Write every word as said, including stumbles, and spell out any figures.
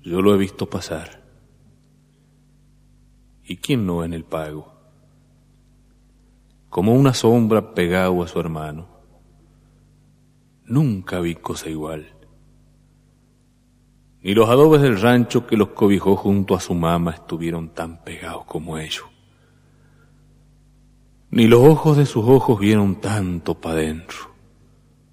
Yo lo he visto pasar. ¿Y quién no en el pago? Como una sombra pegado a su hermano. Nunca vi cosa igual. Ni los adobes del rancho que los cobijó junto a su mama estuvieron tan pegados como ellos. Ni los ojos de sus ojos vieron tanto pa' dentro.